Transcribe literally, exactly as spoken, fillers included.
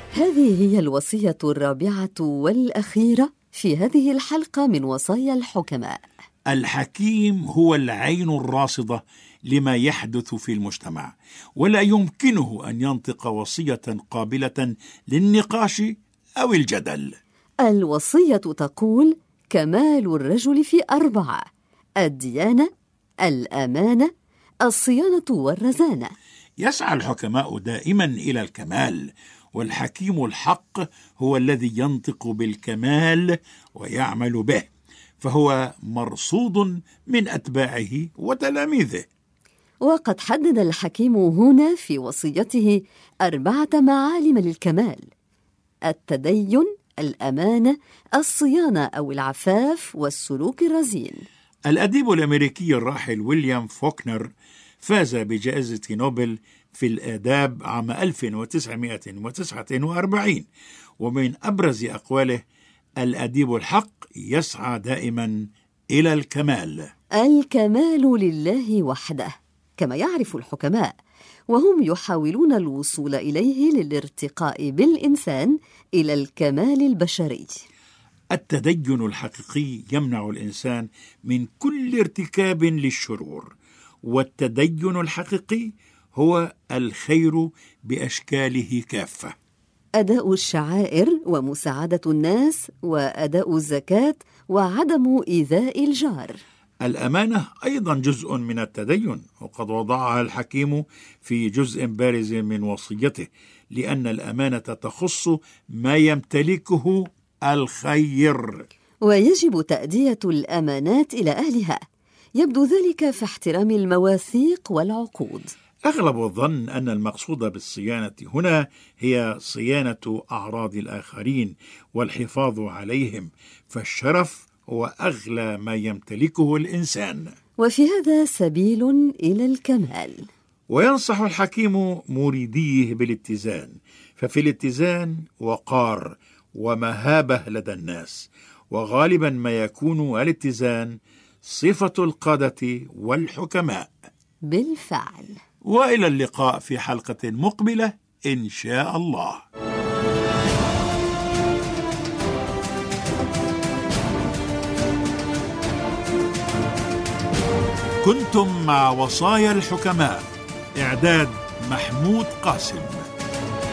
هذه هي الوصية الرابعة والأخيرة في هذه الحلقة من وصايا الحكماء. الحكيم هو العين الراصدة لما يحدث في المجتمع، ولا يمكنه أن ينطق وصية قابلة للنقاش أو الجدل. الوصية تقول: كمال الرجل في أربعة: الديانة، الأمانة، الصيانة والرزانة. يسعى الحكماء دائما إلى الكمال، والحكيم الحق هو الذي ينطق بالكمال ويعمل به، فهو مرصود من أتباعه وتلاميذه. وقد حدد الحكيم هنا في وصيته أربعة معالم للكمال: التدين، الأمانة، الصيانة أو العفاف، والسلوك الرزين. الأديب الأمريكي الراحل ويليام فوكنر فاز بجائزة نوبل في الآداب عام ألف وتسعمائة وتسعة وأربعين، ومن أبرز أقواله: الأديب الحق يسعى دائما إلى الكمال. الكمال لله وحده، كما يعرف الحكماء، وهم يحاولون الوصول إليه للارتقاء بالإنسان إلى الكمال البشري. التدين الحقيقي يمنع الإنسان من كل ارتكاب للشرور، والتدين الحقيقي هو الخير بأشكاله كافة. أداء الشعائر ومساعدة الناس وأداء الزكاة وعدم إيذاء الجار. الأمانة أيضا جزء من التدين، وقد وضعها الحكيم في جزء بارز من وصيته، لأن الأمانة تخص ما يمتلكه الخير، ويجب تأدية الأمانات إلى أهلها. يبدو ذلك في احترام المواثيق والعقود. أغلب الظن أن المقصود بالصيانة هنا هي صيانة أعراض الآخرين والحفاظ عليهم، فالشرف هو أغلى ما يمتلكه الإنسان، وفي هذا سبيل إلى الكمال. وينصح الحكيم مريديه بالاتزان، ففي الاتزان وقار ومهابة لدى الناس، وغالبا ما يكون الاتزان صفة القادة والحكماء. بالفعل. وإلى اللقاء في حلقة مقبلة إن شاء الله. كنتم مع وصايا الحكماء، إعداد محمود قاسم.